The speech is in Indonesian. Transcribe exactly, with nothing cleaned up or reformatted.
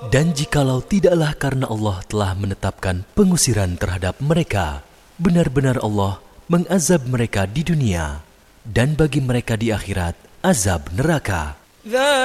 Dan jikalau tidaklah karena Allah telah menetapkan pengusiran terhadap mereka, benar-benar Allah mengazab mereka di dunia, dan bagi mereka di akhirat azab neraka.